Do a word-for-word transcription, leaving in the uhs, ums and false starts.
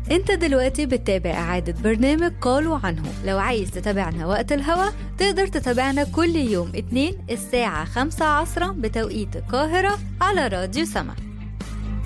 انت دلوقتي بتتابع إعادة برنامج قالوا عنه. لو عايز تتابعنا وقت الهوا تقدر تتابعنا كل يوم اثنين الساعة خمسة عصرا بتوقيت القاهرة على راديو سما.